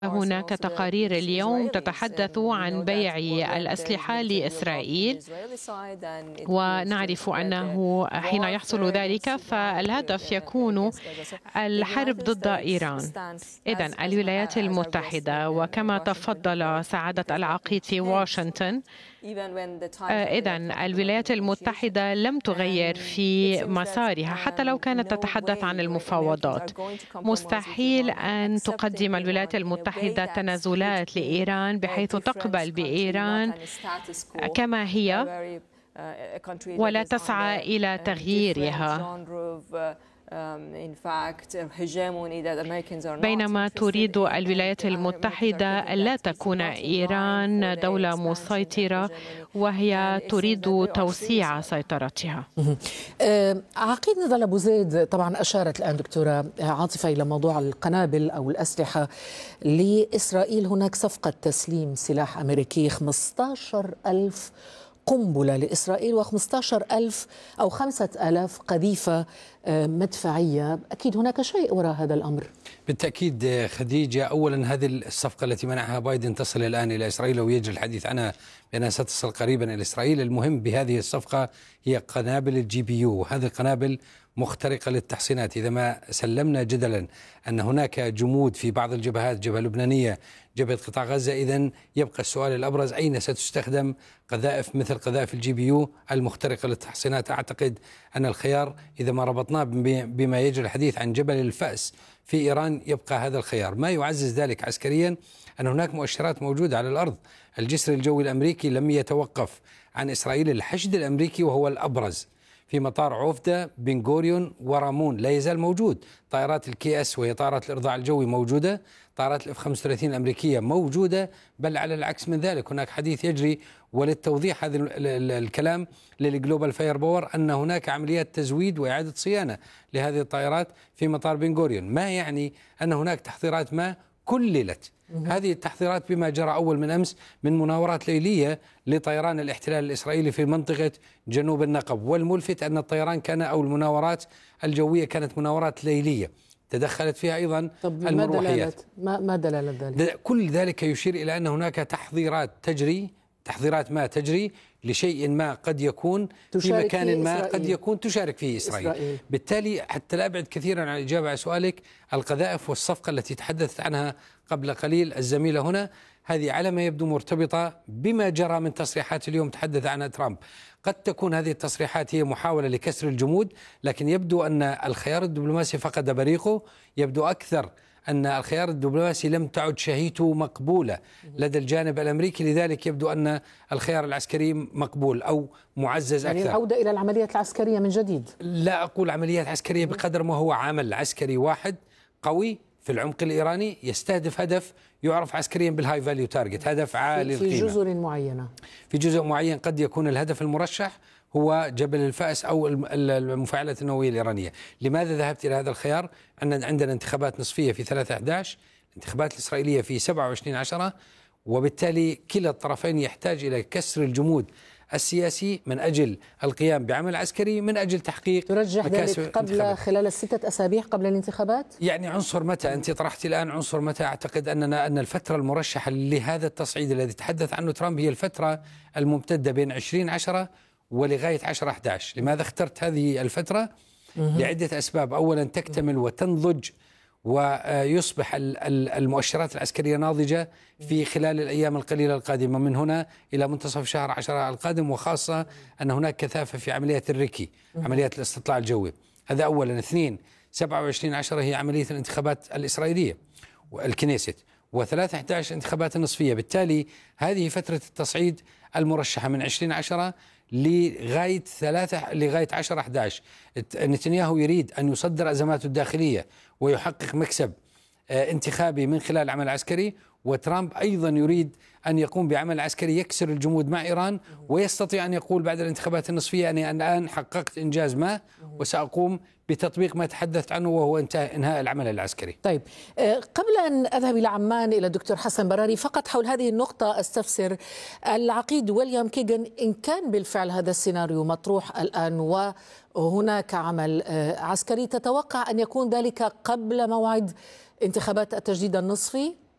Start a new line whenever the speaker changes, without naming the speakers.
هناك تقارير اليوم تتحدث عن بيع الأسلحة لإسرائيل، ونعرف أنه حين يحصل ذلك فالهدف يكون الحرب ضد إيران. إذن الولايات المتحدة، وكما تفضل سعادة العقيد في واشنطن، إذن الولايات المتحدة لم تغير في مسارها حتى لو كانت تتحدث عن المفاوضات. مستحيل أن تقدم الولايات المتحدة تنازلات لإيران بحيث تقبل بإيران كما هي ولا تسعى إلى تغييرها، بينما تريد الولايات المتحدة ألا تكون إيران دولة مسيطرة، وهي تريد توسيع سيطرتها.
عقيد نضال أبو زيد، طبعا أشارت الآن دكتورة عاطفة إلى موضوع القنابل أو الأسلحة لإسرائيل. هناك صفقة تسليم سلاح أمريكي 15,000 قنبلة لإسرائيل و15,000 أو 5,000 قذيفة مدفعية. أكيد هناك شيء وراء هذا الأمر.
بالتأكيد خديجة. أولا هذه الصفقة التي منعها بايدن تصل الآن إلى إسرائيل ويجري الحديث عنها بأنها ستصل قريبا إلى إسرائيل. المهم بهذه الصفقة هي قنابل الجي بي يو. هذه القنابل مخترقة للتحصينات. إذا ما سلمنا جدلا أن هناك جمود في بعض الجبهات، جبهة لبنانية، جبهة قطاع غزة، إذن يبقى السؤال الأبرز: أين ستستخدم قذائف مثل قذائف الجي بي يو المخترقة للتحصينات؟ أعتقد أن الخيار إذا ما ربطناه بما يجري الحديث عن جبل الفأس في إيران يبقى هذا الخيار. ما يعزز ذلك عسكريا أن هناك مؤشرات موجودة على الأرض. الجسر الجوي الأمريكي لم يتوقف عن إسرائيل. الحشد الأمريكي وهو الأبرز في مطار عوفدة، بن غوريون ورامون لا يزال موجود. طائرات الكي اس وهي طائرات الإرضاع الجوي موجودة، طائرات الاف 35 الأمريكية موجودة، بل على العكس من ذلك هناك حديث يجري. وللتوضيح هذا الكلام للجلوبال فاير باور أن هناك عمليات تزويد وإعادة صيانة لهذه الطائرات في مطار بن غوريون، ما يعني أن هناك تحضيرات ما كللت. هذه التحضيرات بما جرى أول من أمس من مناورات ليلية لطيران الاحتلال الإسرائيلي في منطقة جنوب النقب. والملفت أن الطيران كان أو المناورات الجوية كانت مناورات ليلية تدخلت فيها أيضا المروحيات.
ما دلالة ذلك؟
كل ذلك يشير إلى أن هناك تحضيرات تجري لشيء ما قد يكون في مكان ما قد يكون تشارك فيه إسرائيل. بالتالي حتى لا أبعد كثيرا عن الإجابة على سؤالك، القذائف والصفقة التي تحدثت عنها قبل قليل الزميلة هنا هذه على ما يبدو مرتبطة بما جرى من تصريحات اليوم تحدث عنها ترامب. قد تكون هذه التصريحات هي محاولة لكسر الجمود، لكن يبدو أن الخيار الدبلوماسي فقد بريقه. يبدو أكثر أن الخيار الدبلوماسي لم تعد شهيته مقبولة لدى الجانب الأمريكي، لذلك يبدو أن الخيار العسكري مقبول أو معزز أكثر.
يعني العودة إلى العمليات العسكرية من جديد؟
لا أقول عمليات عسكرية بقدر ما هو عمل عسكري واحد قوي في العمق الإيراني يستهدف هدف يعرف عسكريا بالهاي فاليو تارجت، هدف عالي القيمة
في جزر معينة،
في جزء معين. قد يكون الهدف المرشح هو جبل الفأس أو المفاعلات النووية الإيرانية. لماذا ذهبت إلى هذا الخيار؟ أن عندنا انتخابات نصفية في 3/11، الانتخابات الإسرائيلية في 27/10، وبالتالي كلا الطرفين يحتاج إلى كسر الجمود السياسي من أجل القيام بعمل عسكري من أجل تحقيق.
ترجح ذلك قبل خلال 6 أسابيع قبل الانتخابات؟
يعني عنصر متى؟ أنت طرحت الآن عنصر متى. أعتقد أن الفترة المرشحة لهذا التصعيد الذي تحدث عنه ترامب هي الفترة الممتدة بين 20/10 ولغاية 10/11. لماذا اخترت هذه الفترة؟ لعدة أسباب. أولا تكتمل وتنضج ويصبح المؤشرات العسكرية ناضجة في خلال الأيام القليلة القادمة من هنا إلى منتصف شهر 10 القادم، وخاصة أن هناك كثافة في عمليات الريكي، عمليات الاستطلاع الجوي. هذا أولا. 2 27/10 هي عملية الانتخابات الإسرائيلية والكنيست، و3/11 انتخابات النصفية. بالتالي هذه فترة التصعيد المرشحة من 20/10 لغاية 10/11. نتنياهو يريد أن يصدر أزماته الداخلية ويحقق مكسب انتخابي من خلال عمل عسكري، وترامب أيضا يريد أن يقوم بعمل عسكري يكسر الجمود مع إيران، ويستطيع أن يقول بعد الانتخابات النصفية أني الآن حققت إنجاز ما وسأقوم بتطبيق ما تحدثت عنه وهو إنهاء العمل العسكري.
طيب، قبل أن أذهب إلى عمان إلى الدكتور حسن براري، فقط حول هذه النقطة أستفسر العقيد ويليام كيغن إن كان بالفعل هذا السيناريو مطروح الآن وهناك عمل عسكري، تتوقع أن يكون ذلك قبل موعد انتخابات التجديد النصفي؟